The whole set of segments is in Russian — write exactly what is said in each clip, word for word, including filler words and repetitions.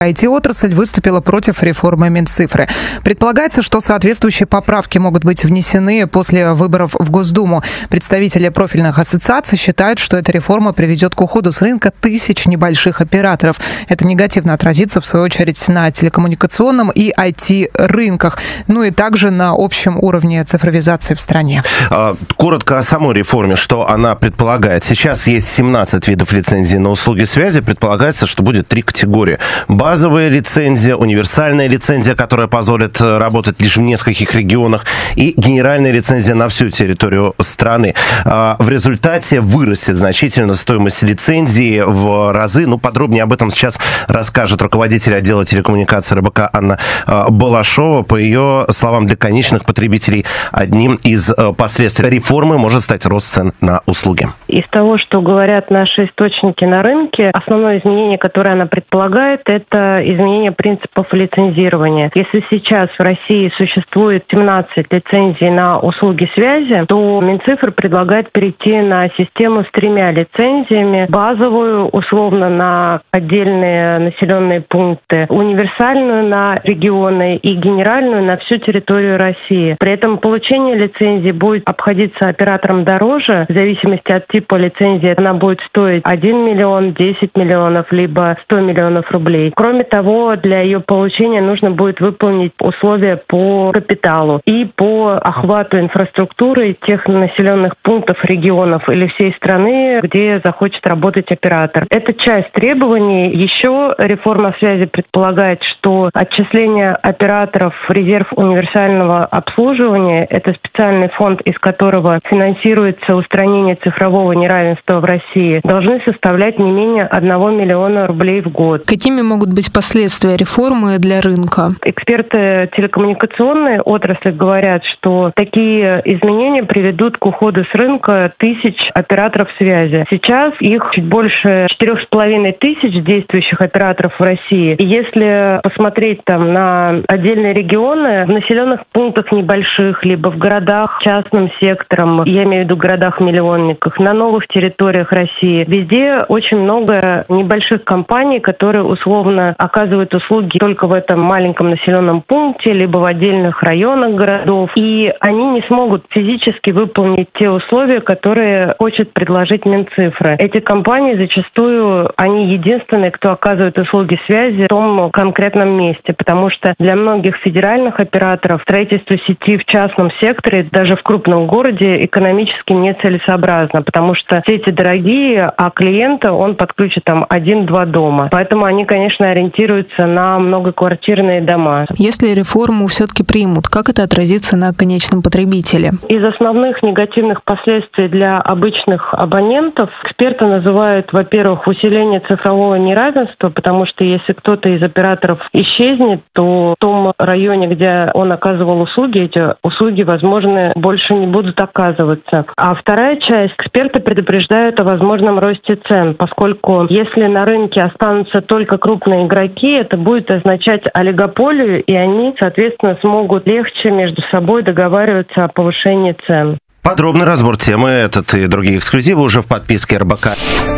ай ти-отрасль выступила против реформы Минцифры. Предполагается, что соответствующие поправки могут быть внесены после выборов в Госдуму. Представители профильных ассоциаций считают, что эта реформа приведет к уходу с рынка тысяч небольших операторов. Это негативно отразится, в свою очередь, на телекоммуникационном и ай ти-рынках, ну и также на общем уровне цифровизации в стране. Коротко о самой реформе, что она предполагает. Сейчас есть семнадцать видов лицензий на услуги связи. Предполагается, что будет три категории. Базовая лицензия, универсальная лицензия, которая позволит работать лишь в нескольких регионах, и генеральная лицензия на всю территорию страны. В результате вырастет значительно стоимость лицензии в разы. Ну, подробнее об этом сейчас расскажет руководитель отдела телекоммуникации эр бэ ка Анна Балашова. По ее словам, для конечных потребителей одним из последствий реформы может стать рост цен на услуги. Из того, что говорят наши источники на рынке, основное изменение, которое она предполагает, это изменение принципов лицензирования. Если сейчас в России существует семнадцать лицензий на услуги связи, то Минцифры предлагает перейти на систему с тремя лицензиями. Базовую, условно, на отдельные населенные пункты, универсальную на регионы и генеральную на всю территорию России. При этом получение лицензии будет обходиться операторам дороже. В зависимости от типа лицензии она будет стоить один миллион, десять миллионов, либо сто миллионов рублей. Кроме того, для ее получения нужно будет выполнить условия по капиталу и по охвату инфраструктуры тех населенных пунктов, регионов или всей страны, где захочет работать оператор. Это часть требований. Еще реформа связи предполагает, что отчисление операторов в резерв универсального обслуживания, это специальный фонд, из которого финансируется устранение цифрового неравенства в России, должны составлять не менее одного миллиона рублей в год. Какими могут быть последствия реформы для рынка? Эксперты телекоммуникационной отрасли говорят, что такие изменения приведут к уходу с рынка тысяч операторов связи. Сейчас их чуть больше четырех с половиной тысяч действующих операторов в России. И если посмотреть там на отдельные регионы, в населенных пунктах небольших, либо в городах частным сектором, я имею в виду городах-миллионниках, на новых территориях России, везде очень много небольших компаний, которые условно оказывают услуги только в этом маленьком населенном пункте, либо в отдельных районах городов. И они не смогут физически выполнить те условия, которые хочет предложить Минцифры. Эти компании зачастую, они единственные, кто оказывает услуги связи в том конкретном месте, потому что для многих федеральных операторов строительство сети в частном секторе, даже в крупном городе, экономически нецелесообразно, потому что сети дорогие, а клиента он подключит там один-два дома. Поэтому они, конечно, ориентируются на многоквартирные дома. Если реформу все-таки примут, как это отразится на конечном потребителе? Из основных негативных последствий для обычных абонентов эксперты называют, во-первых, усиление цифрового неравенства, потому что если кто-то из операторов исчезнет, то в том районе, где он оказывал услуги, эти услуги, возможно, больше не будут оказываться. А вторая часть, эксперты предупреждают о возможном росте цен, поскольку если на рынке останутся только крупные игроки, это будет означать олигополию, и они, соответственно, смогут легче между собой договариваться о повышении цен. Подробный разбор темы этот и другие эксклюзивы уже в подписке эр бэ ка.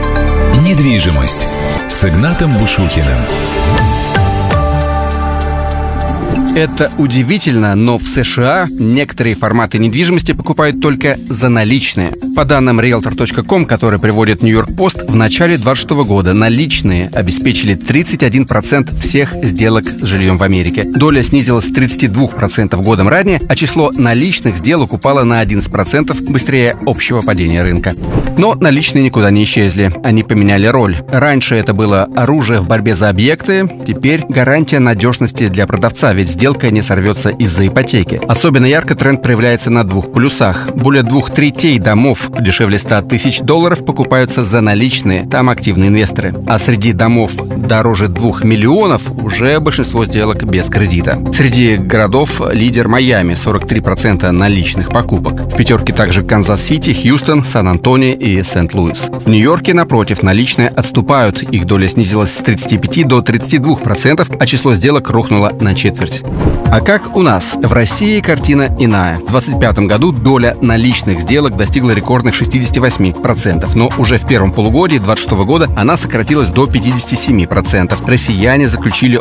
Недвижимость с Игнатом Бушухиным. Это удивительно, но в США некоторые форматы недвижимости покупают только за наличные. По данным риэлтор точка ком, который приводит Нью-Йорк Пост, в начале двадцать шестого года наличные обеспечили тридцать один процент всех сделок с жильем в Америке. Доля снизилась с тридцати двух процентов годом ранее, а число наличных сделок упало на одиннадцать процентов быстрее общего падения рынка. Но наличные никуда не исчезли. Они поменяли роль. Раньше это было оружие в борьбе за объекты, теперь гарантия надежности для продавца, ведь сделка не сорвется из-за ипотеки. Особенно ярко тренд проявляется на двух полюсах. Более двух третей домов дешевле ста тысяч долларов покупаются за наличные, там активные инвесторы. А среди домов дороже двух миллионов уже большинство сделок без кредита. Среди городов лидер Майами, сорок три процента наличных покупок. В пятерке также Канзас-Сити, Хьюстон, Сан-Антонио и Сент-Луис. В Нью-Йорке, напротив, наличные отступают. Их доля снизилась с тридцати пяти до тридцати двух процентов, а число сделок рухнуло на четверть. А как у нас? В России картина иная. В двадцать пятом году доля наличных сделок достигла рекордных шестьдесят восемь процентов, но уже в первом полугодии двадцать шестого года она сократилась до пятьдесят семь процентов. Россияне заключили